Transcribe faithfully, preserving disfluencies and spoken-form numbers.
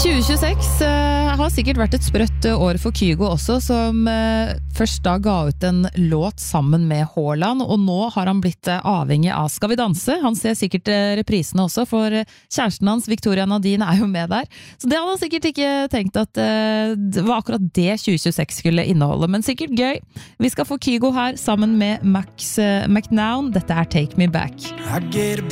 tjue tjueseks uh, har sikkert vært et sprøtt uh, år for Kygo også, som uh, først da ga ut en låt sammen med Haaland, og nå har han blitt uh, avhengig av Skal vi danse. Han ser sikkert uh, reprisene også, for uh, kjæresten hans, Victoria Nadine, er jo med der. Så det hadde han sikkert ikke tenkt at uh, det var akkurat det tjue tjueseks skulle inneholde, men sikkert gøy. Vi skal få Kygo her sammen med Max uh, McNown. Dette er Take Me Back.